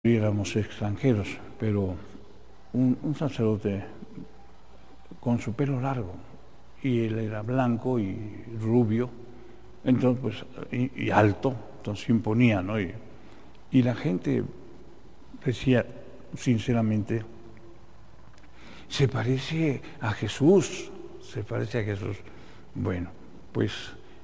éramos extranjeros, pero un sacerdote con su pelo largo, y él era blanco y rubio, entonces pues, y alto, entonces imponía, ¿no? Y la gente decía, sinceramente, se parece a Jesús, se parece a Jesús. Bueno, pues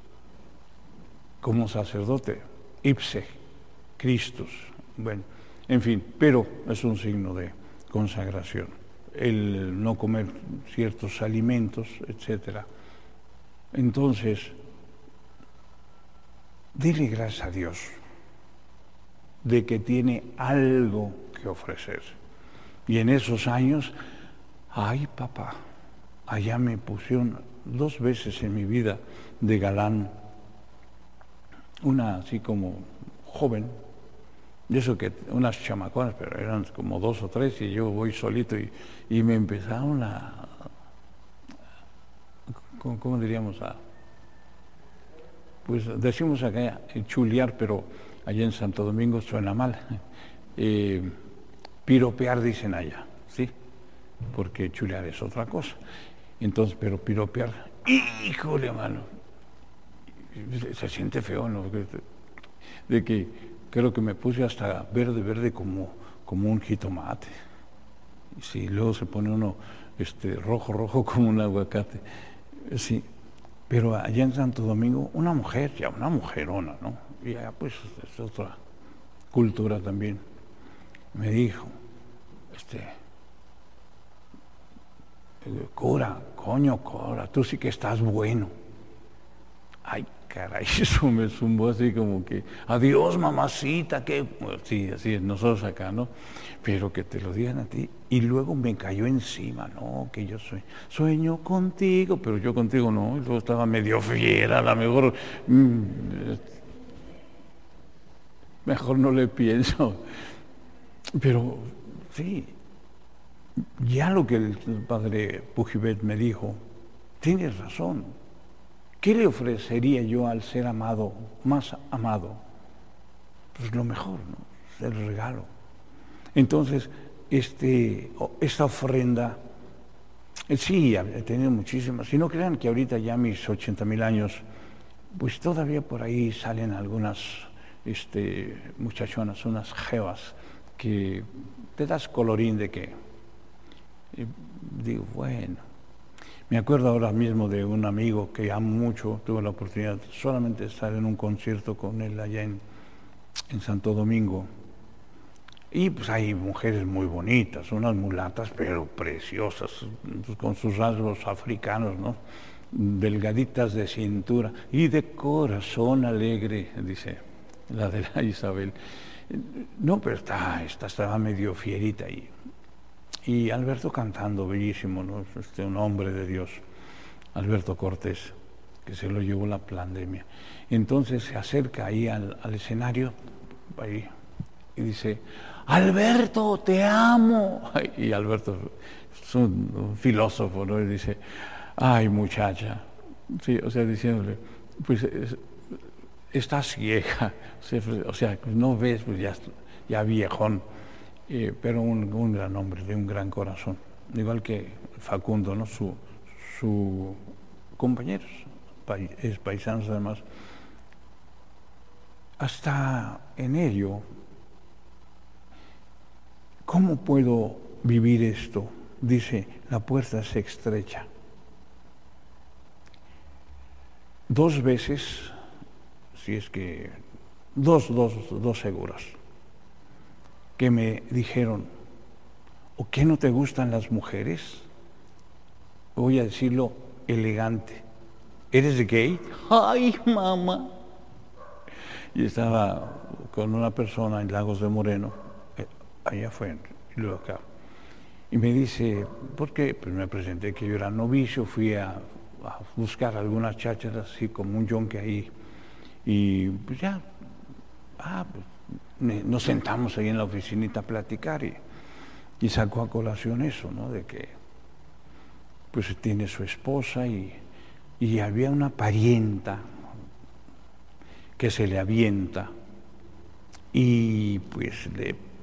como sacerdote, ipse Christus, bueno, en fin, pero es un signo de consagración, el no comer ciertos alimentos, etc. Entonces, dile gracias a Dios de que tiene algo que ofrecer. Y en esos años, ay papá, allá me pusieron 2 veces en mi vida de galán, una así como joven, y eso que unas chamaconas, pero eran como 2 o 3, y yo voy solito y me empezaron ¿cómo diríamos? Pues decimos acá chulear, pero allá en Santo Domingo suena mal. Piropear dicen allá, ¿sí? Porque chulear es otra cosa. Entonces, pero piropear, híjole, mano, se siente feo, ¿no? De que creo que me puse hasta verde como un jitomate. Sí, luego se pone uno rojo como un aguacate. Sí, pero allá en Santo Domingo, una mujer, ya una mujerona, ¿no? Y allá pues es otra cultura también. Me dijo, Cora, tú sí que estás bueno. Ay, caray, eso me zumbó así como que, adiós mamacita, que sí, así es, nosotros acá, ¿no? Pero que te lo digan a ti. Y luego me cayó encima, ¿no? Que yo sueño contigo, pero yo contigo no, y luego estaba medio fiera, a lo mejor, mejor no le pienso. Pero sí, ya lo que el padre Pujibet me dijo, tienes razón. ¿Qué le ofrecería yo al ser amado, más amado? Pues lo mejor, ¿no? El regalo. Entonces, esta ofrenda, sí, he tenido muchísimas. Si no crean que ahorita ya a mis 80,000 años, pues todavía por ahí salen algunas muchachonas, unas jevas, que te das colorín de que, digo, bueno. Me acuerdo ahora mismo de un amigo que amo mucho, tuve la oportunidad solamente de estar en un concierto con él allá en Santo Domingo. Y pues hay mujeres muy bonitas, unas mulatas, pero preciosas, con sus rasgos africanos, ¿no? Delgaditas de cintura y de corazón alegre, dice la de la Isabel. No, pero estaba medio fierita ahí. Y Alberto cantando, bellísimo, ¿no? Un hombre de Dios, Alberto Cortés, que se lo llevó la pandemia. Entonces se acerca ahí al escenario, ahí, y dice, Alberto, te amo. Y Alberto es un filósofo, ¿no? Y dice, ay, muchacha. Sí, o sea, diciéndole, pues estás vieja, o sea, no ves, pues ya viejón. Pero un gran hombre, de un gran corazón, igual que Facundo, ¿no? Su compañeros, es paisanos además. Hasta en ello, ¿cómo puedo vivir esto? Dice, la puerta se estrecha. 2 veces, si es que, dos seguras, que me dijeron, ¿o qué no te gustan las mujeres? Voy a decirlo elegante. ¿Eres gay? ¡Ay, mamá! Y estaba con una persona en Lagos de Moreno, allá fue, y luego acá. Y me dice, ¿por qué? Pues me presenté que yo era novicio, fui a buscar algunas chácharas, así como un yonque ahí. Y pues ya, pues, nos sentamos ahí en la oficinita a platicar y sacó a colación eso, ¿no? De que pues tiene su esposa y había una parienta que se le avienta y pues le